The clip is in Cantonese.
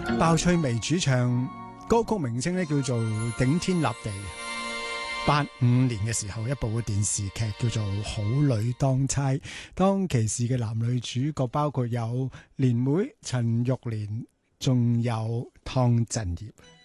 鮑翠薇主唱，歌曲名稱咧叫做《頂天立地》。85年嘅時候，一部電視劇叫做《好女當差》，當其時嘅男女主角包括有蓮妹陳玉蓮，仲有湯鎮業。